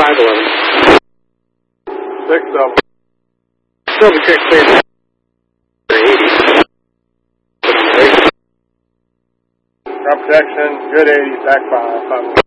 511. 6 of them. Silver Creek clear. 80. Ground protection, good 80, back 5.